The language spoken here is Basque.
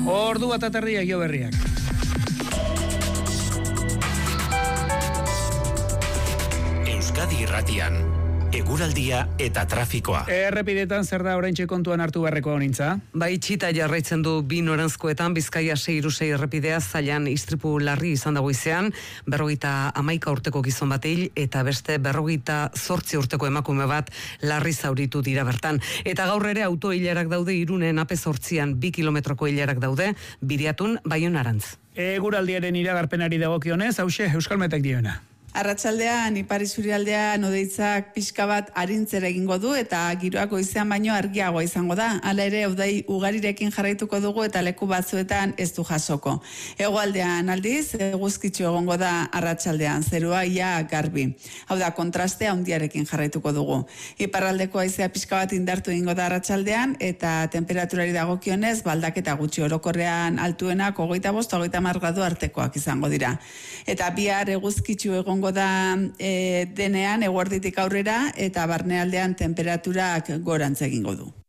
Ordu bat aterdia jo berriak. Euskadi Irratian, eguraldia eta trafikoa. Errepidetan zer da oraintxe kontuan hartu beharreko honintza? Bai, txita jarraitzen du bi noranzkoetan, Bizkaia 6-6 errepidea zailan istripu larri izan dago izean, 51 urteko gizon bat hil, eta beste 48 urteko emakume bat larri zauritu dira bertan. Eta gaur ere auto hilerak daude Irunen AP8an 2 kilometroko hilerak daude, Biriatun Baionarantz. Eguraldiaren iragarpenari dagokionez, hauxe Euskalmetek dioena. Arratsaldean ipar isurialdean hodeitzak pixka bat arintzera egingo du eta giroak goizean baino argiagoa izango da. Hala ere hodei ugarirekin jarraituko dugu eta leku batzuetan ez du jasoko. Hegoaldean aldiz eguzkitsu egongo da arratsaldean, zerua ia garbi. Hau da kontrastea handiarekin jarraituko dugu. Iparraldeko haizea pixka bat indartu egingo da arratsaldean eta temperaturari dagokionez baldaketa gutxi, orokorrean altuenak 25-30 gradu artekoak izango dira. Eta bihar eguzkitsu egongo da denean eguerditik aurrera eta barnealdean temperaturak gorantz egingo du.